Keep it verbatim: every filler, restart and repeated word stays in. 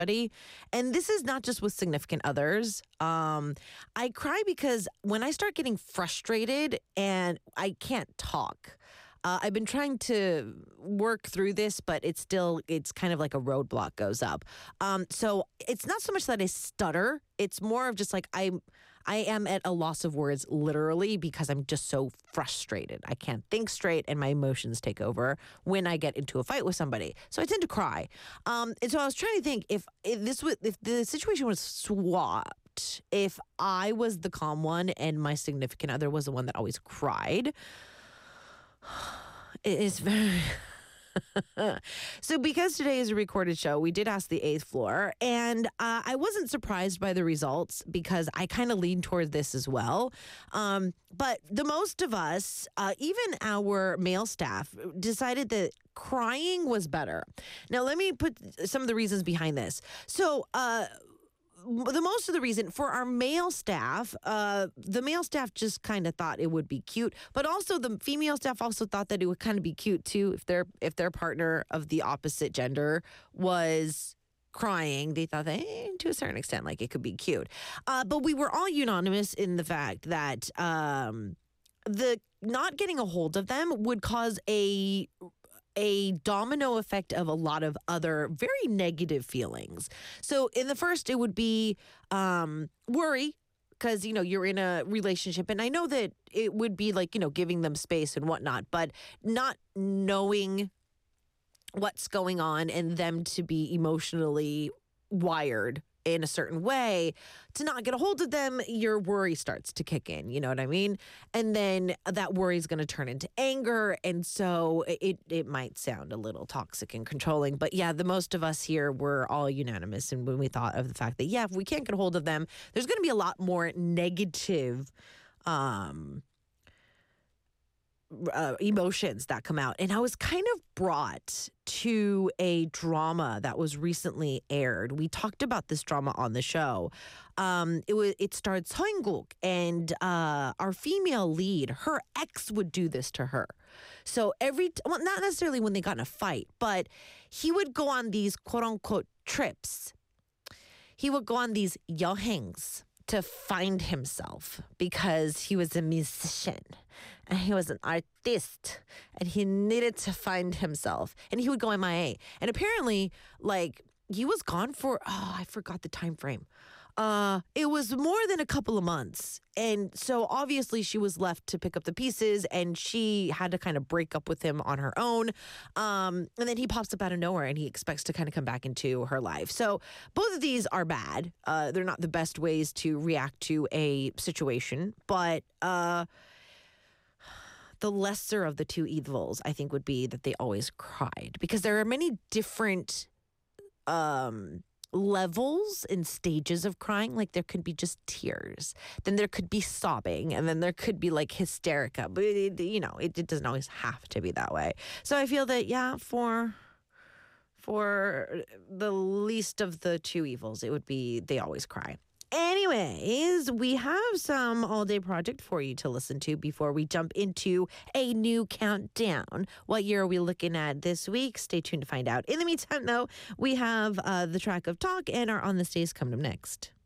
And this is not just with significant others. Um, I cry because when I start getting frustrated and I can't talk, uh, I've been trying to work through this, but it's still, it's kind of like a roadblock goes up. Um, so it's not so much that I stutter. It's more of just like I'm, I am at a loss of words literally because I'm just so frustrated. I can't think straight and my emotions take over when I get into a fight with somebody. So I tend to cry. Um, and so I was trying to think if, if this was, if the situation was swapped, if I was the calm one and my significant other was the one that always cried, it is very... So because today is a recorded show, we did ask the eighth floor, and uh, I wasn't surprised by the results because I kind of lean toward this as well. Um, but the most of us, uh, even our male staff, decided that crying was better. Now, let me put some of the reasons behind this. So, uh, the most of the reason for our male staff, uh, the male staff just kind of thought it would be cute, but also the female staff also thought that it would kind of be cute too if their if their partner of the opposite gender was crying. They thought that eh, to a certain extent, like it could be cute. Uh, but we were all unanimous in the fact that um, the not getting a hold of them would cause a a domino effect of a lot of other very negative feelings. So in the first, it would be um, worry because, you know, you're in a relationship. And I know that it would be like, you know, giving them space and whatnot, but not knowing what's going on and them to be emotionally wired in a certain way, to not get a hold of them, your worry starts to kick in. You know what I mean? And then that worry is going to turn into anger. And so it, it might sound a little toxic and controlling. But yeah, the most of us here were all unanimous. And when we thought of the fact that, yeah, if we can't get a hold of them, there's going to be a lot more negative um, uh, emotions that come out. And I was kind of brought to a drama that was recently aired. We talked about this drama on the show. Um, it was it starred Seongguk, and uh, our female lead, her ex would do this to her. So every t- well, not necessarily when they got in a fight, but he would go on these quote unquote trips. He would go on these 여행s to find himself because he was a musician and he was an artist and he needed to find himself, and he would go M I A. And apparently, like, he was gone for, oh, I forgot the time frame. Uh, it was more than a couple of months. And so obviously she was left to pick up the pieces, and she had to kind of break up with him on her own. Um, and then he pops up out of nowhere and he expects to kind of come back into her life. So both of these are bad. Uh, they're not the best ways to react to a situation, but uh, the lesser of the two evils, I think, would be that they always cried, because there are many different um levels and stages of crying. Like, there could be just tears, then there could be sobbing, and then there could be like hysterica. But it, you know, it, it doesn't always have to be that way. So I feel that, yeah, for for the least of the two evils, it would be they always cry. Anyways, we have some all-day project for you to listen to before we jump into a new countdown. What year are we looking at this week? Stay tuned to find out. In the meantime, though, we have uh, the track of talk and our On This Days coming up next.